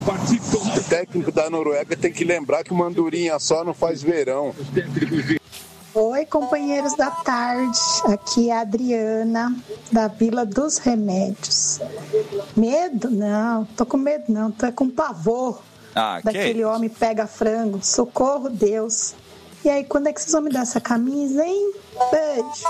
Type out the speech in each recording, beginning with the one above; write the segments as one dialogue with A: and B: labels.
A: O técnico da Noruega tem que lembrar que uma andorinha só não faz verão.
B: Oi, companheiros da tarde. Aqui é a Adriana, da Vila dos Remédios. Medo? Não, tô com medo não, tô com pavor daquele homem pega frango. Socorro, Deus. E aí, quando é que vocês vão me dar essa camisa, hein? Beijo.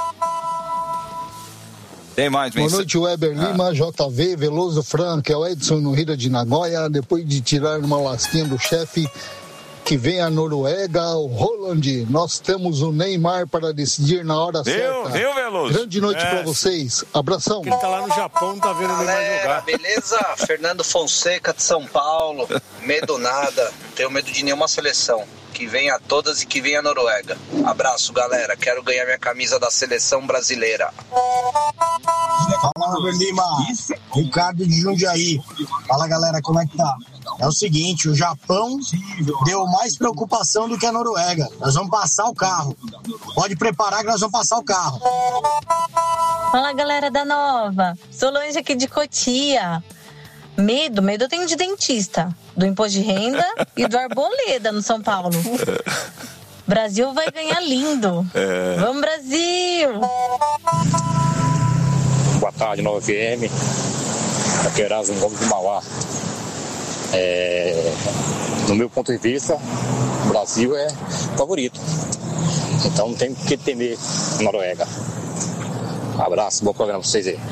C: Tem mais
D: Boa noite, Weber Lima, JV, Veloso Franco, é o Edson no Rio de Nagoya. Depois de tirar uma lasquinha do chefe que vem a Noruega, o Roland, nós temos o Neymar para decidir na hora certa.
C: Viu, Veloso?
D: Grande noite para vocês. Abração.
E: Ele tá lá no Japão, tá vendo o Neymar jogar.
F: Beleza? Fernando Fonseca de São Paulo. Medo nada. Não tenho medo de nenhuma seleção. Que venha todas e que venha a Noruega. Abraço, galera. Quero ganhar minha camisa da seleção brasileira.
G: Fala, Weber Lima. Ricardo de Jundiaí. Fala, galera, como é que tá? É o seguinte, o Japão deu mais preocupação do que a Noruega. Nós vamos passar o carro. Pode preparar que nós vamos passar o carro.
H: Fala, galera da Nova. Solange aqui de Cotia. Medo eu tenho de dentista, do imposto de renda e do Arboleda no São Paulo. Brasil vai ganhar lindo. Vamos, Brasil!
I: Boa tarde, Nova FM. Aqui é Erasmo Gomes de Mauá. No meu ponto de vista, o Brasil é favorito. Então não tem que temer a Noruega. Um abraço, bom programa pra vocês aí.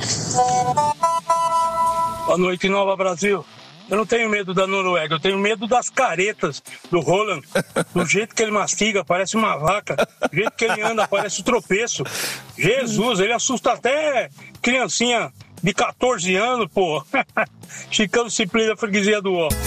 E: Boa noite, Nova Brasil. Eu não tenho medo da Noruega, eu tenho medo das caretas do Roland. Do jeito que ele mastiga, parece uma vaca. Do jeito que ele anda, parece um tropeço. Jesus, ele assusta até criancinha de 14 anos, pô. Chicano Simplício da freguesia do Ó.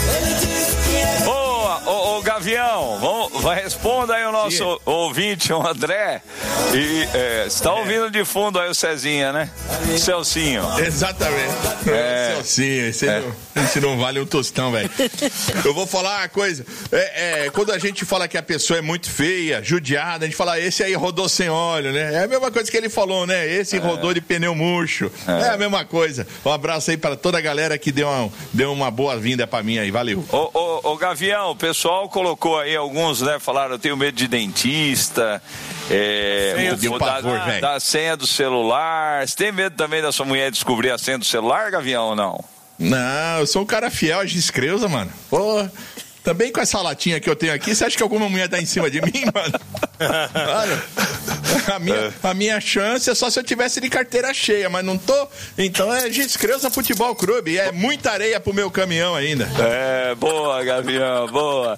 C: Ô, Gavião, responda aí o nosso ouvinte, o André. E você tá ouvindo de fundo aí o Cezinha, né? Celcinho.
J: Exatamente. Celcinho, esse não vale um tostão, velho. Eu vou falar uma coisa. Quando a gente fala que a pessoa é muito feia, judiada, a gente fala, esse aí rodou sem óleo, né? É a mesma coisa que ele falou, né? Esse rodou de pneu murcho. É a mesma coisa. Um abraço aí para toda a galera que deu uma boa-vinda pra mim aí. Valeu.
C: Ô, Gavião, o pessoal colocou aí alguns, né? Falaram, eu tenho medo de dentista. Da senha do celular. Você tem medo também da sua mulher descobrir a senha do celular, Gavião, ou não?
J: Não, eu sou um cara fiel a Giscreuza, mano. Pô, também com essa latinha que eu tenho aqui, você acha que alguma mulher tá em cima de mim, mano? Olha, a minha chance é só se eu tivesse de carteira cheia, mas não tô. Então é Giscreuza Futebol Clube. É muita areia pro meu caminhão ainda.
C: Boa, Gavião, boa.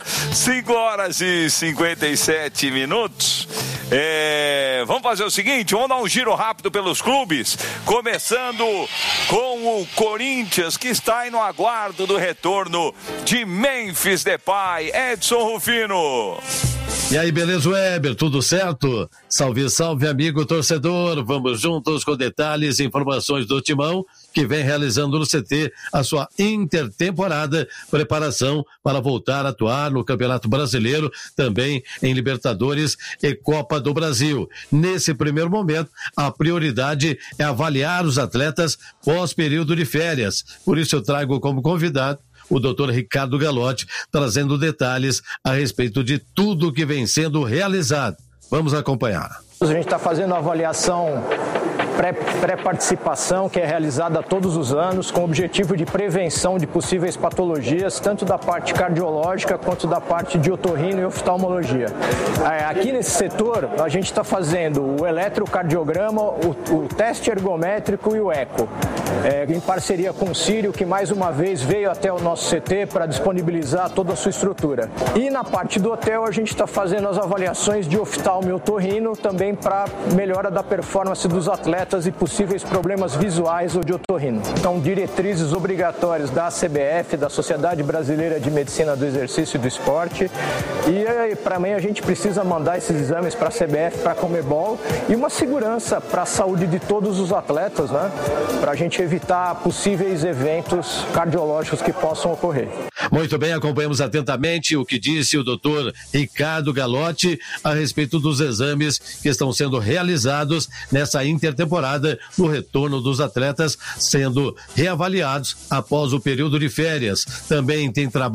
C: 5h57. Vamos fazer o seguinte, vamos dar um giro rápido pelos clubes, começando com o Corinthians, que está aí no aguardo do retorno de Memphis Depay. Edson Rufino.
K: E aí, beleza, Weber? Tudo certo? Salve, salve, amigo torcedor. Vamos juntos com detalhes e informações do Timão, que vem realizando no CT a sua intertemporada, preparação para voltar a atuar no Campeonato Brasileiro, também em Libertadores e Copa do Brasil. Nesse primeiro momento, a prioridade é avaliar os atletas pós-período de férias. Por isso eu trago como convidado o Dr. Ricardo Galotti, trazendo detalhes a respeito de tudo que vem sendo realizado. Vamos acompanhar.
L: A gente está fazendo a avaliação pré-participação, que é realizada todos os anos, com o objetivo de prevenção de possíveis patologias, tanto da parte cardiológica quanto da parte de otorrino e oftalmologia. Aqui nesse setor, a gente está fazendo o eletrocardiograma, o teste ergométrico e o eco, em parceria com o Sírio, que mais uma vez veio até o nosso CT para disponibilizar toda a sua estrutura. E na parte do hotel, a gente está fazendo as avaliações de oftalmo e otorrino, também para melhora da performance dos atletas e possíveis problemas visuais ou de otorrino. Então, diretrizes obrigatórias da CBF, da Sociedade Brasileira de Medicina do Exercício e do Esporte. E para mim a gente precisa mandar esses exames para a CBF, para a Conmebol, e uma segurança para a saúde de todos os atletas, né? Para a gente evitar possíveis eventos cardiológicos que possam ocorrer.
K: Muito bem, acompanhamos atentamente o que disse o doutor Ricardo Galotti a respeito dos exames que estão sendo realizados nessa intertemporada no retorno dos atletas sendo reavaliados após o período de férias. Também tem trabalho